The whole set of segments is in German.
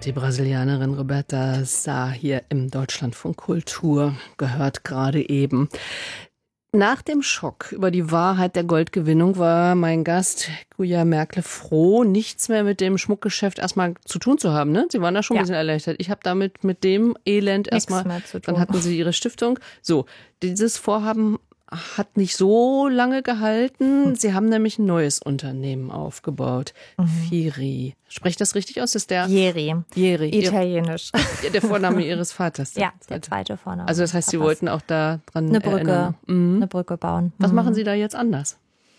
Die Brasilianerin Roberta Sá hier im Deutschlandfunk Kultur, gehört gerade eben. Nach dem Schock über die Wahrheit der Goldgewinnung war mein Gast Guja Merkle froh, nichts mehr mit dem Schmuckgeschäft erstmal zu tun zu haben. Ne? Sie waren da schon ein bisschen erleichtert. Ich habe damit mit dem Elend erstmal, dann hatten Sie Ihre Stiftung. So, dieses Vorhaben hat nicht so lange gehalten. Sie haben nämlich ein neues Unternehmen aufgebaut. Firi. Spreche ich das richtig aus? Das ist der Jeri. Italienisch. Der Vorname Ihres Vaters. Ja, der zweite Vorname. Also das heißt, Sie wollten auch da dran eine Brücke bauen. Was machen Sie da jetzt anders?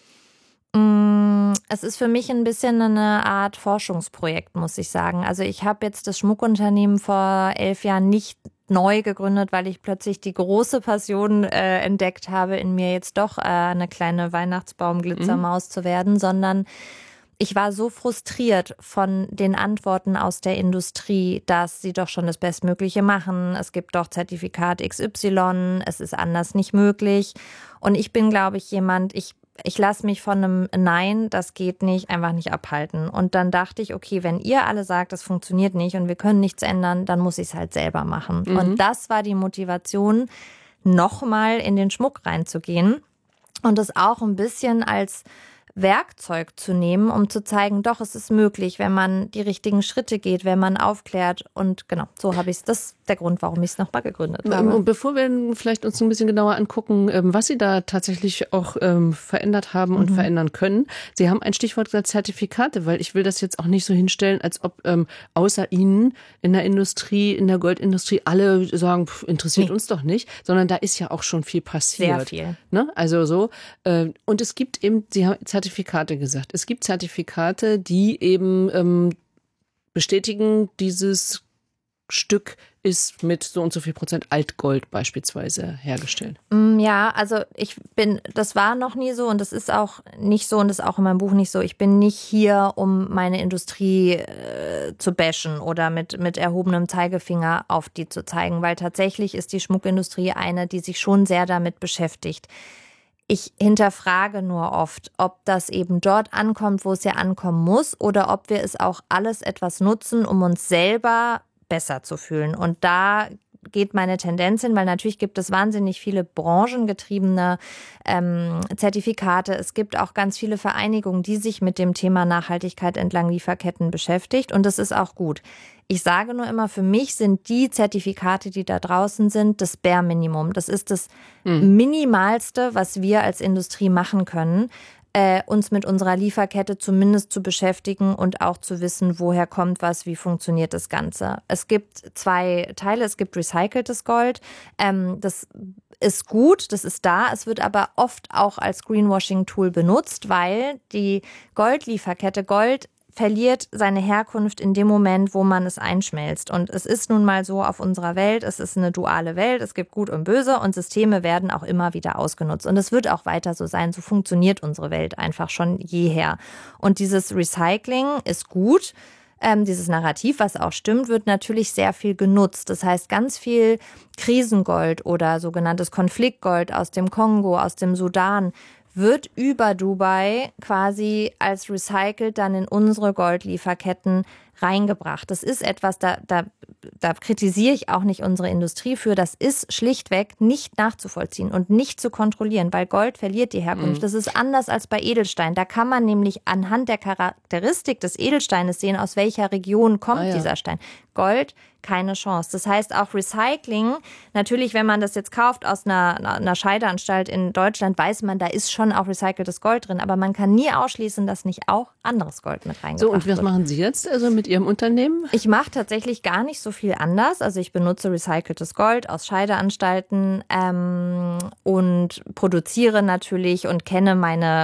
Es ist für mich ein bisschen eine Art Forschungsprojekt, muss ich sagen. Also ich habe jetzt das Schmuckunternehmen vor 11 Jahren nicht neu gegründet, weil ich plötzlich die große Passion entdeckt habe, in mir jetzt doch eine kleine Weihnachtsbaum-Glitzermaus zu werden, sondern ich war so frustriert von den Antworten aus der Industrie, dass sie doch schon das Bestmögliche machen. Es gibt doch Zertifikat XY, es ist anders nicht möglich. Und ich bin, glaube ich, jemand, ich lasse mich von einem Nein, das geht nicht, einfach nicht abhalten. Und dann dachte ich, okay, wenn ihr alle sagt, das funktioniert nicht und wir können nichts ändern, dann muss ich es halt selber machen. Und das war die Motivation, nochmal in den Schmuck reinzugehen und es auch ein bisschen als Werkzeug zu nehmen, um zu zeigen, doch, es ist möglich, wenn man die richtigen Schritte geht, wenn man aufklärt. Und genau, so habe ich es. Das ist der Grund, warum ich es nochmal gegründet habe. Und bevor wir vielleicht uns ein bisschen genauer angucken, was Sie da tatsächlich auch verändert haben und verändern können. Sie haben ein Stichwort gesagt, Zertifikate, weil ich will das jetzt auch nicht so hinstellen, als ob außer Ihnen in der Industrie, in der Goldindustrie alle sagen, interessiert uns doch nicht, sondern da ist ja auch schon viel passiert. Sehr viel. Ne? Also so. Und es gibt eben, Sie haben Zertifikate gesagt. Es gibt Zertifikate, die eben bestätigen, dieses Stück ist mit so und so viel Prozent Altgold beispielsweise hergestellt. Ja, also das war noch nie so und das ist auch nicht so und das ist auch in meinem Buch nicht so. Ich bin nicht hier, um meine Industrie zu bashen oder mit erhobenem Zeigefinger auf die zu zeigen, weil tatsächlich ist die Schmuckindustrie eine, die sich schon sehr damit beschäftigt. Ich hinterfrage nur oft, ob das eben dort ankommt, wo es ja ankommen muss, oder ob wir es auch alles etwas nutzen, um uns selber besser zu fühlen. Und da geht meine Tendenz hin, weil natürlich gibt es wahnsinnig viele branchengetriebene Zertifikate. Es gibt auch ganz viele Vereinigungen, die sich mit dem Thema Nachhaltigkeit entlang Lieferketten beschäftigt. Und das ist auch gut. Ich sage nur immer, für mich sind die Zertifikate, die da draußen sind, das Bare Minimum. Das ist das Minimalste, was wir als Industrie machen können, uns mit unserer Lieferkette zumindest zu beschäftigen und auch zu wissen, woher kommt was, wie funktioniert das Ganze. Es gibt 2 Teile. Es gibt recyceltes Gold. Das ist gut, das ist da. Es wird aber oft auch als Greenwashing-Tool benutzt, weil die Goldlieferkette Gold verliert seine Herkunft in dem Moment, wo man es einschmelzt. Und es ist nun mal so auf unserer Welt, es ist eine duale Welt, es gibt Gut und Böse und Systeme werden auch immer wieder ausgenutzt. Und es wird auch weiter so sein, so funktioniert unsere Welt einfach schon jeher. Und dieses Recycling ist gut. Dieses Narrativ, was auch stimmt, wird natürlich sehr viel genutzt. Das heißt, ganz viel Krisengold oder sogenanntes Konfliktgold aus dem Kongo, aus dem Sudan wird über Dubai quasi als recycelt dann in unsere Goldlieferketten reingebracht. Das ist etwas, da kritisiere ich auch nicht unsere Industrie für. Das ist schlichtweg nicht nachzuvollziehen und nicht zu kontrollieren, weil Gold verliert die Herkunft. Das ist anders als bei Edelstein. Da kann man nämlich anhand der Charakteristik des Edelsteines sehen, aus welcher Region kommt dieser Stein. Gold, keine Chance. Das heißt auch Recycling, natürlich, wenn man das jetzt kauft aus einer Scheideanstalt in Deutschland, weiß man, da ist schon auch recyceltes Gold drin, aber man kann nie ausschließen, dass nicht auch anderes Gold mit reingebracht wird. So, und was machen Sie jetzt also mit Ihrem Unternehmen? Ich mache tatsächlich gar nicht so viel anders. Also ich benutze recyceltes Gold aus Scheideanstalten und produziere natürlich und kenne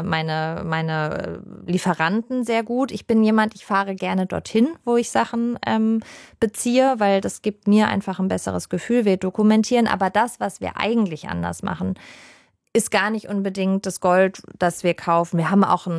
meine Lieferanten sehr gut. Ich bin jemand, ich fahre gerne dorthin, wo ich Sachen beziehe, weil das gibt mir einfach ein besseres Gefühl. Wir dokumentieren, aber das, was wir eigentlich anders machen, ist gar nicht unbedingt das Gold, das wir kaufen. Wir haben auch ein